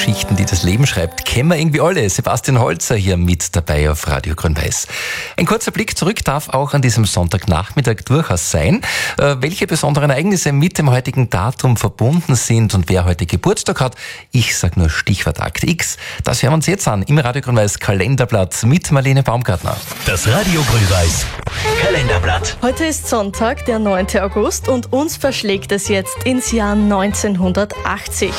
Geschichten, die das Leben schreibt, kennen wir irgendwie alle. Sebastian Holzer hier mit dabei auf Radio Grün-Weiß. Ein kurzer Blick zurück darf auch an diesem Sonntagnachmittag durchaus sein. Welche besonderen Ereignisse mit dem heutigen Datum verbunden sind und wer heute Geburtstag hat, ich sag nur Stichwort Akte X. Das hören wir uns jetzt an im Radio Grün-Weiß Kalenderblatt mit Marlene Baumgartner. Das Radio Grün-Weiß Kalenderblatt. Heute ist Sonntag, der 9. August und uns verschlägt es jetzt ins Jahr 1980.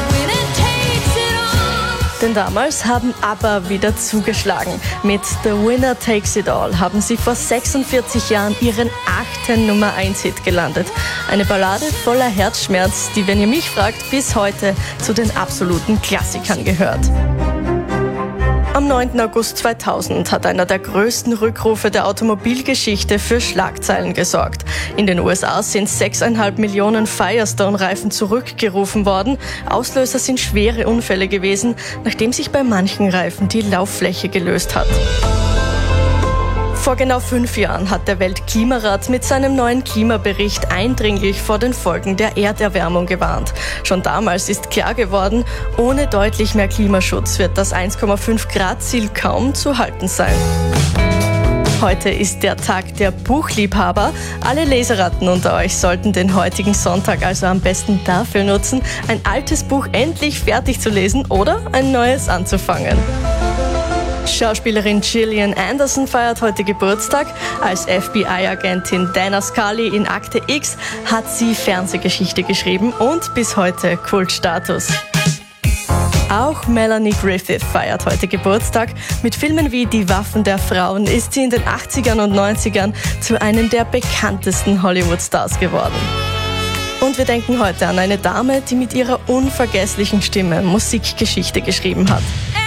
Denn damals haben ABBA wieder zugeschlagen. Mit The Winner Takes It All haben sie vor 46 Jahren ihren 8. Nummer 1 Hit gelandet. Eine Ballade voller Herzschmerz, die, wenn ihr mich fragt, bis heute zu den absoluten Klassikern gehört. Am 9. August 2000 hat einer der größten Rückrufe der Automobilgeschichte für Schlagzeilen gesorgt. In den USA sind 6,5 Millionen Firestone-Reifen zurückgerufen worden. Auslöser sind schwere Unfälle gewesen, nachdem sich bei manchen Reifen die Lauffläche gelöst hat. Vor genau 5 Jahren hat der Weltklimarat mit seinem neuen Klimabericht eindringlich vor den Folgen der Erderwärmung gewarnt. Schon damals ist klar geworden, ohne deutlich mehr Klimaschutz wird das 1,5-Grad-Ziel kaum zu halten sein. Heute ist der Tag der Buchliebhaber. Alle Leseratten unter euch sollten den heutigen Sonntag also am besten dafür nutzen, ein altes Buch endlich fertig zu lesen oder ein neues anzufangen. Schauspielerin Gillian Anderson feiert heute Geburtstag. Als FBI-Agentin Dana Scully in Akte X hat sie Fernsehgeschichte geschrieben und bis heute Kultstatus. Auch Melanie Griffith feiert heute Geburtstag. Mit Filmen wie Die Waffen der Frauen ist sie in den 80ern und 90ern zu einem der bekanntesten Hollywood-Stars geworden. Und wir denken heute an eine Dame, die mit ihrer unvergesslichen Stimme Musikgeschichte geschrieben hat.